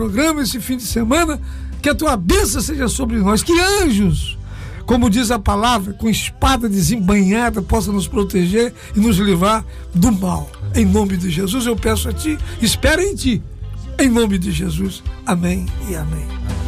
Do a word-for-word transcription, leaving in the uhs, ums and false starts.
programa, esse fim de semana, que a tua bênção seja sobre nós, que anjos, como diz a palavra, com espada desembainhada, possa nos proteger e nos livrar do mal. Em nome de Jesus eu peço a ti, espero em ti, em nome de Jesus. Amém e amém.